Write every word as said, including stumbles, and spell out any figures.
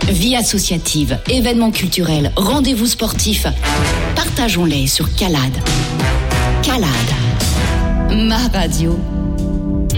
Vie associative, événements culturels, rendez-vous sportifs. Partageons-les sur Calade. Calade. Ma radio.